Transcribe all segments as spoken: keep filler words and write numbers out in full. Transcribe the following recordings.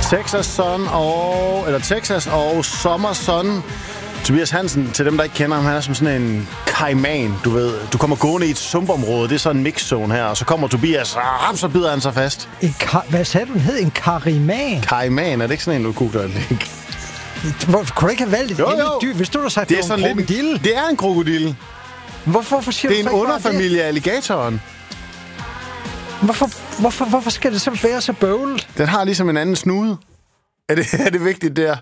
Texas Sun og... Eller Texas og Summer Sun. Tobias Hansen, til dem, der ikke kender ham, han er som sådan en kaiman, du ved. Du kommer gående i et sumpområde, det er sådan en mixzone her, og så kommer Tobias, og så bider han sig fast. En ka- Hvad sagde du, den hed? En kariman? Kaiman, er det ikke sådan en, du kunne gøre det? Hvor, kunne du ikke have valgt et jo, endelig jo. dyr? Hvis du havde sagt, det, det er var en krokodille. lidt, det er en krokodille. Hvorfor, hvorfor siger det er du en underfamilie af alligatoren. Hvorfor, hvorfor, hvorfor skal det så være så bøvlet? Den har ligesom en anden snude. Er det, er det vigtigt der?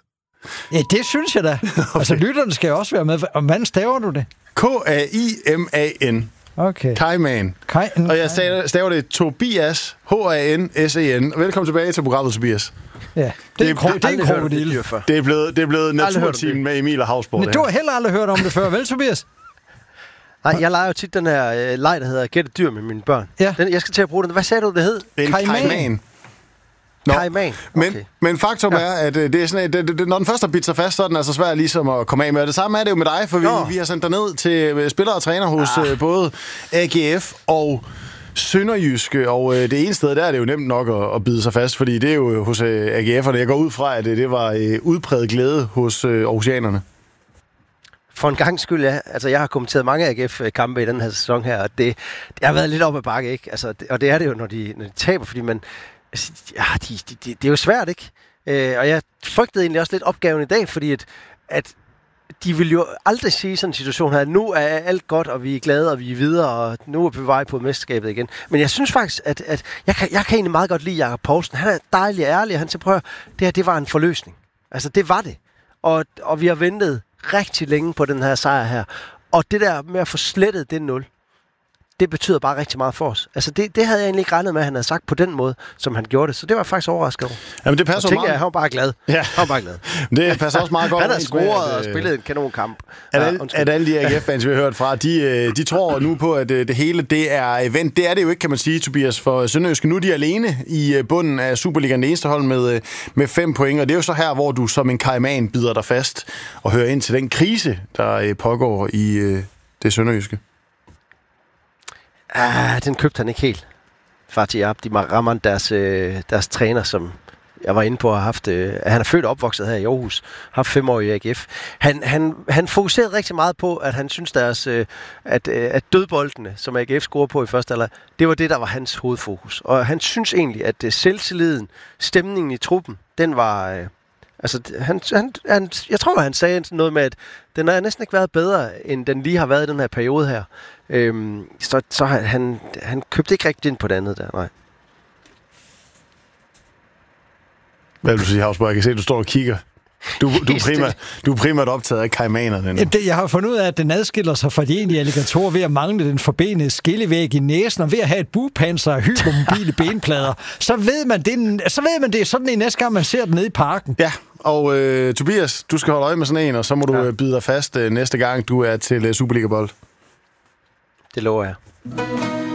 Ja, det synes jeg da. Okay. Altså, lytterne skal jo også være med. Og hvordan staver du det? K A I M A N. Okay. Kaiman. Kai- og jeg staver, staver det Tobias, H A N S E N. Velkommen tilbage til programmet, Tobias. Ja, det, det er, kro- det er en krokodille. Det, det er blevet, det er blevet naturtimen med Emil og Havsborg. Men du har heller aldrig hørt om det før, vel, Tobias? Nej, jeg leger jo tit den her øh, leg, der hedder Gæt et dyr med mine børn. Ja. Den, jeg skal til at bruge den. Hvad sagde du, det hed? En kaiman. Kaiman. Men, okay. men faktum ja. er, at det er sådan, det, det, når den første har bidt sig fast, så er den altså svært ligesom at komme af med. Det samme er det jo med dig, for vi, vi har sendt dig ned til spillere og træner hos ja. både A G F og Sønderjyske, og øh, det ene sted, der er det jo nemt nok at, at bide sig fast, fordi det er jo hos øh, A G F'erne. Jeg går ud fra, at det, det var øh, udpræget glæde hos øh, Aarhusianerne. For en gang skyld, ja. Altså, jeg har kommenteret mange A G F-kampe i den her sæson her, og det, det har været lidt op ad bakke, ikke? Altså, det, og det er det jo, når de, når de taber, fordi man... Altså, ja, de, de, de, det er jo svært, ikke? Øh, og jeg frygtede egentlig også lidt opgaven i dag, fordi at, at de vil jo aldrig sige sådan en situation her, at nu er alt godt, og vi er glade, og vi er videre, og nu er vi på vej på mesterskabet igen. Men jeg synes faktisk, at, at jeg, kan, jeg kan egentlig meget godt lide Jakob Poulsen. Han er dejlig og ærlig, og han siger, prøv at, det her, det var en forløsning. Altså, det var det. Og, og vi har ventet rigtig længe på den her sejr her. Og det der med at få slettet det nul, det betyder bare rigtig meget for os. Altså, det, det havde jeg egentlig ikke regnet med, at han havde sagt på den måde, som han gjorde det. Så det var faktisk overrasket over. Jamen, det passer og tænker meget. Jeg, han var bare glad. Ja. Han var bare glad. Det passer også meget godt. Han har scoret og spillet en kanonkamp. At, al, at alle de A G F-fans, vi har hørt fra, de, de tror nu på, at det hele det er event. Det er det jo ikke, kan man sige, Tobias, for Sønderjyske. Nu er de alene i bunden af Superligaen, det eneste hold med, med fem point. Og det er jo så her, hvor du som en kaiman bider dig fast og hører ind til den krise, der pågår i det Sønderjyske. Ah, den købte han ikke helt. Fatih Abdi Rahman, deres, øh, deres træner, som jeg var inde på, har haft, øh, han er født og opvokset her i Aarhus, har haft fem år i A G F. Han, han, han fokuserede rigtig meget på, at han synes deres, øh, at, øh, at dødboldene, som A G F scorede på i første alder, det var det, der var hans hovedfokus. Og han synes egentlig, at øh, selvtilliden, stemningen i truppen, den var... Øh, altså, han, han, han, jeg tror, han sagde noget med, at den har næsten ikke været bedre, end den lige har været i den her periode her. Øhm, så så han, han købte ikke rigtig ind på det andet der, nej. Hvad vil du sige, Havsborg? Jeg kan se, at du står og kigger. Du, du, er, primært, du er primært optaget af kaimanerne. Jamen, det, jeg har fundet ud af, at den adskiller sig fra de egentlige alligatorer ved at mangle den forbenede skillevæg i næsen, og ved at have et bugpanser og hypermobile benplader. Så ved man det, så ved man det sådan en næste gang, man ser den nede i parken. Ja, og øh, Tobias, du skal holde øje med sådan en, og så må du ja. bide dig fast øh, næste gang, du er til øh, Superliga-bold. Det lover jeg.